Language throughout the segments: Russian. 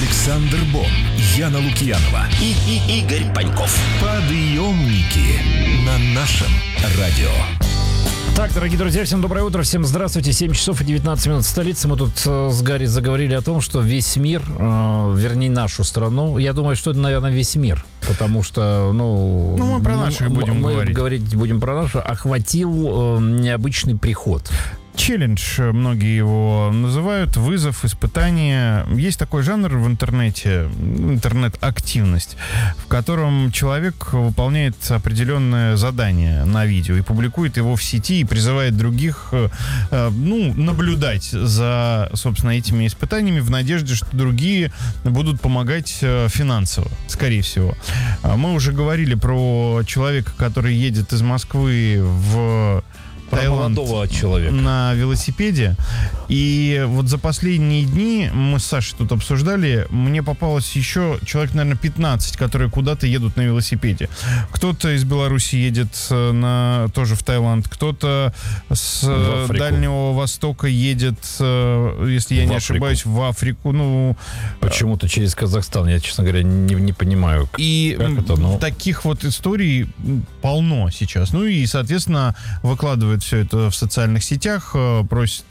Александр Бон, Яна Лукьянова и Игорь Паньков. Подъемники на нашем радио. Так, дорогие друзья, всем доброе утро, всем здравствуйте. 7 часов и 19 минут в столице. Мы тут с Гарри заговорили о том, что весь мир, вернее, нашу страну, я думаю, что это, наверное, весь мир. Потому что, мы про наших будем говорить. Говорить будем про нашу. Охватил необычный приход. Челлендж, многие его называют, вызов, испытание. Есть такой жанр в интернете, интернет-активность, в котором человек выполняет определенное задание на видео и публикует его в сети и призывает других, наблюдать за, собственно, этими испытаниями в надежде, что другие будут помогать финансово, скорее всего. Мы уже говорили про человека, который едет из Москвы в Таиланд на велосипеде. И вот за последние дни мы с Сашей тут обсуждали, мне попалось еще человек, наверное, 15, которые куда-то едут на велосипеде. Кто-то из Беларуси едет тоже в Таиланд, кто-то с Дальнего Востока едет, если я не ошибаюсь, в Африку. Почему-то через Казахстан, я, честно говоря, не понимаю. И таких вот историй полно сейчас. И, соответственно, выкладывают все это в социальных сетях, просят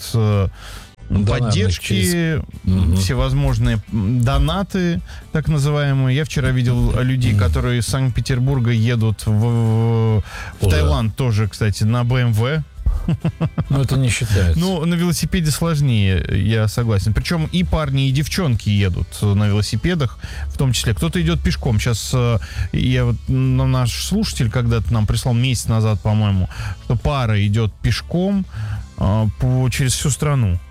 поддержки, всевозможные донаты, так называемые. Я вчера видел людей, которые из Санкт-Петербурга едут в Таиланд тоже, кстати, на BMW. Это не считается. На велосипеде сложнее, я согласен. Причем и парни, и девчонки едут на велосипедах, в том числе. Кто-то идет пешком. Сейчас наш слушатель когда-то нам прислал месяц назад, по-моему, что пара идет пешком через всю страну.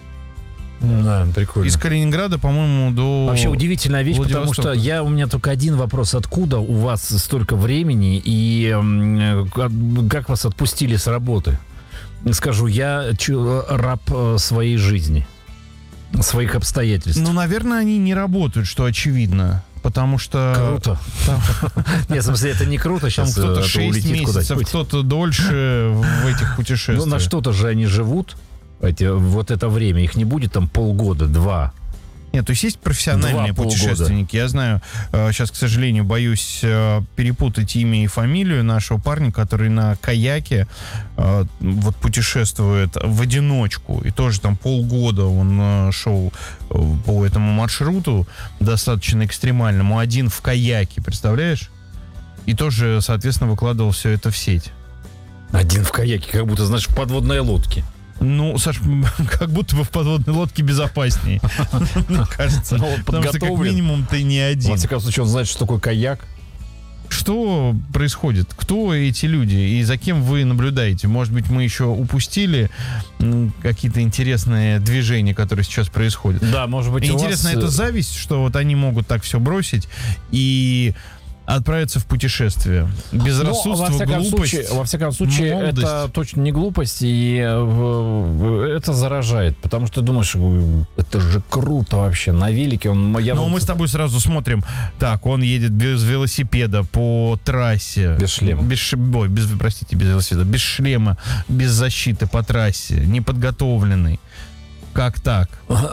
Да, прикольно. Из Калининграда, по-моему, до Вообще удивительная вещь, потому что у меня только один вопрос. Откуда у вас столько времени и как вас отпустили с работы? Скажу, я раб своей жизни, своих обстоятельств. Наверное, они не работают, что очевидно. Потому что... Круто. Нет, в смысле, это не круто сейчас. Там кто-то 6 месяцев, кто-то дольше в этих путешествиях. На что-то же они живут. Вот это время. Их не будет там полгода, 2. Нет, то есть профессиональные путешественники. Я знаю, сейчас, к сожалению, боюсь перепутать имя и фамилию нашего парня, который на каяке путешествует в одиночку. И тоже там полгода он шел по этому маршруту достаточно экстремальному. Один в каяке, представляешь? И тоже, соответственно, выкладывал все это в сеть. Один в каяке, как будто, знаешь, в подводной лодке. Саш, как будто бы в подводной лодке безопаснее. Мне кажется. Потому что, как минимум, ты не один. Во всяком случае, он знает, что такое каяк. Что происходит? Кто эти люди? И за кем вы наблюдаете? Может быть, мы еще упустили какие-то интересные движения, которые сейчас происходят? Да, может быть, интересно, это зависть, что вот они могут так все бросить и отправиться в путешествие. Безрассудство, глупость. Во всяком случае, молодость. Это точно не глупость, и это заражает. Потому что ты думаешь, это же круто вообще. На велике мы с тобой сразу смотрим. Так, он едет без велосипеда по трассе. Без шлема. Без велосипеда. Без шлема, без защиты по трассе. Неподготовленный. Как так?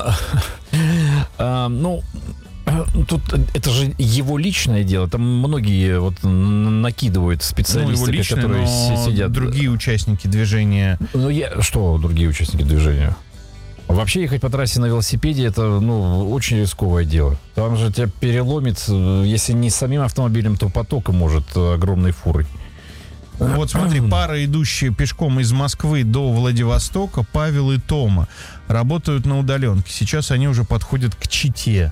Тут это же его личное дело. Там многие накидывают специалисты, личное, которые сидят. Другие участники движения. Что другие участники движения? Вообще ехать по трассе на велосипеде это очень рисковое дело. Там же тебя переломит, если не самим автомобилем, то потоком может огромной фурой. Вот смотри, пара, идущая пешком из Москвы до Владивостока, Павел и Тома, работают на удаленке. Сейчас они уже подходят к Чите.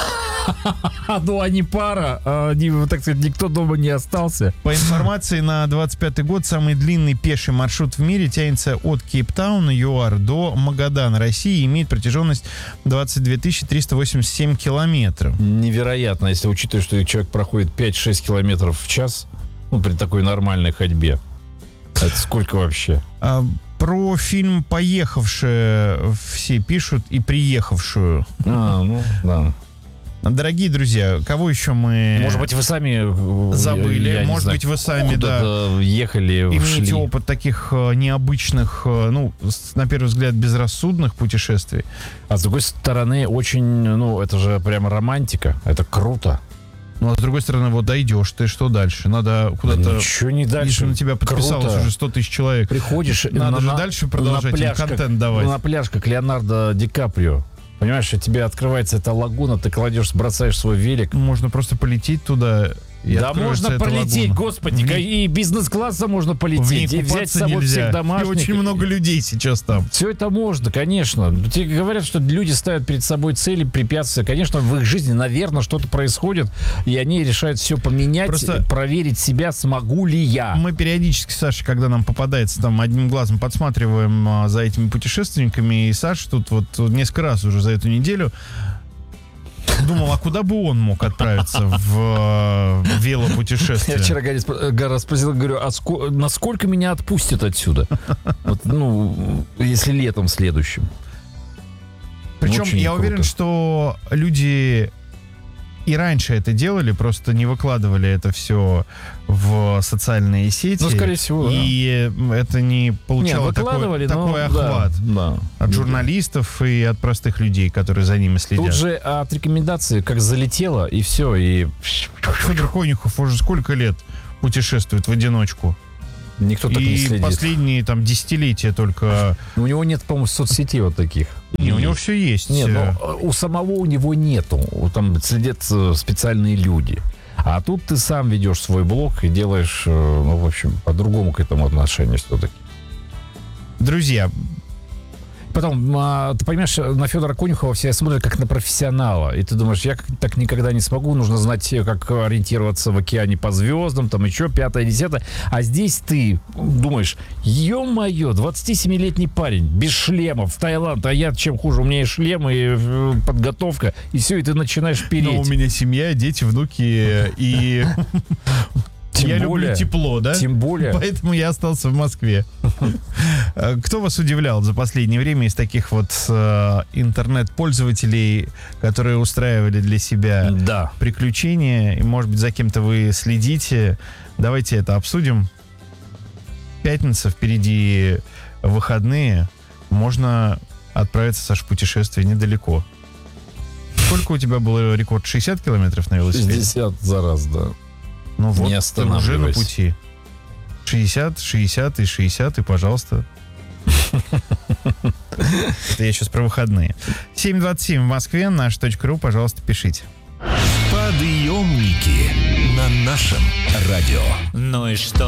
Они пара, так сказать, никто дома не остался. По информации на 25-й год, самый длинный пеший маршрут в мире тянется от Кейптауна, ЮАР, до Магадана, России, и имеет протяженность 22 387 километров. Невероятно, если учитывать, что человек проходит 5-6 километров в час, при такой нормальной ходьбе. Это сколько вообще? Про фильм «Поехавшие» все пишут и «Приехавшую». Да. Дорогие друзья, кого еще мы... Может быть, вы сами... забыли. Может быть, вы сами, ехали, имеете опыт таких необычных, на первый взгляд, безрассудных путешествий. А с другой стороны, очень, это же прямо романтика. Это круто. Ну, а с другой стороны, вот дойдешь ты, что дальше? Надо куда-то... Ничего не дальше. Если на тебя подписалось круто. Уже 100 тысяч человек. Приходишь... Надо же дальше продолжать им контент давать. На пляж, как Леонардо Ди Каприо. Понимаешь, тебе открывается эта лагуна, ты кладешь, бросаешь свой велик. Можно просто полететь туда. Да можно полететь, лагуна. Господи, и бизнес-класса можно полететь, и взять с собой нельзя. всех домашних. И очень много людей сейчас там. Все это можно, конечно. Тебе говорят, что люди ставят перед собой цели, препятствия. Конечно, в их жизни, наверное, что-то происходит, и они решают все поменять, просто проверить себя, смогу ли я. Мы периодически, Саша, когда нам попадается, там одним глазом подсматриваем за этими путешественниками, и Саша тут вот несколько раз уже за эту неделю думал, а куда бы он мог отправиться в велопутешествие? Я вчера Гара спросил, говорю, насколько меня отпустят отсюда? Если летом следующим. Причем я уверен, что люди и раньше это делали, просто не выкладывали это все в социальные сети. Ну, скорее всего, и это не получало такой охват от журналистов и от простых людей, которые за ними следят. Тут же от рекомендаций как залетело, и все. И... Федор Конюхов уже сколько лет путешествует в одиночку? Никто так не следит. И последние десятилетия только... У него нет, по-моему, соцсетей вот таких. Не, у него все есть. Нет, но у самого у него нету. Там следят специальные люди. А тут ты сам ведешь свой блог и делаешь, в общем, по-другому к этому отношению все-таки. Друзья, потом, ты понимаешь, на Федора Конюхова все смотрят как на профессионала. И ты думаешь, я так никогда не смогу. Нужно знать, как ориентироваться в океане по звездам, там еще 5-10. А здесь ты думаешь, ё-моё, 27-летний парень, без шлема, в Таиланд. А я чем хуже? У меня и шлем, и подготовка. И все, и ты начинаешь переть. Но у меня семья, дети, внуки и... Я люблю тепло, да? Тем более. Поэтому я остался в Москве. Кто вас удивлял за последнее время из таких вот интернет-пользователей, которые устраивали для себя приключения? И, может быть, за кем-то вы следите? Давайте это обсудим. Пятница, впереди выходные. Можно отправиться, Саш, в путешествие недалеко. Сколько у тебя был рекорд? 60 километров на велосипеде? 60 за раз, да. Ну вот, ты уже на пути. 60, и, пожалуйста. Это я сейчас про выходные. 7:27 в Москве, наш.ру, пожалуйста, пишите. Подъемники на нашем радио. Ну и что?